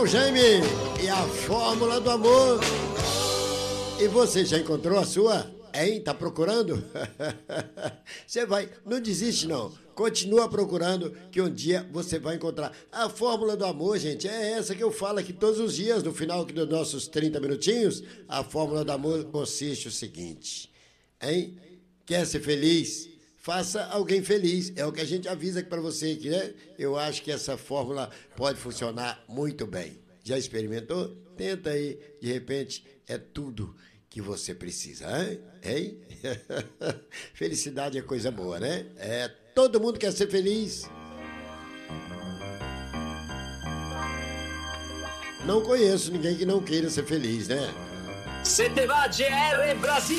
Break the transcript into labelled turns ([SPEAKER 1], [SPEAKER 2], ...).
[SPEAKER 1] o Jaime e a fórmula do amor. E você já encontrou a sua? Hein? Tá procurando? Você vai, não desiste não. Continua procurando que um dia você vai encontrar. A fórmula do amor, gente, é essa que eu falo aqui todos os dias, no final dos nossos 30 minutinhos. A fórmula do amor consiste o seguinte, hein? Quer ser feliz? Faça alguém feliz. É o que a gente avisa aqui para você aqui, né? Eu acho que essa fórmula pode funcionar muito bem. Já experimentou? Tenta aí. De repente, é tudo que você precisa, hein? Felicidade é coisa boa, né? Todo mundo quer ser feliz. Não conheço ninguém que não queira ser feliz, né?
[SPEAKER 2] Se te va GR Brasil.